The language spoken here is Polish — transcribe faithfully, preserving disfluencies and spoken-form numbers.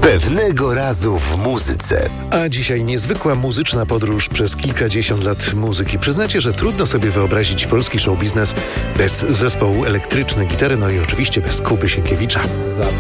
Pewnego razu w muzyce. A dzisiaj niezwykła muzyczna podróż przez kilkadziesiąt lat muzyki. Przyznacie, że trudno sobie wyobrazić polski show biznes bez zespołu Elektryczne Gitary, no i oczywiście bez Kuby Sienkiewicza.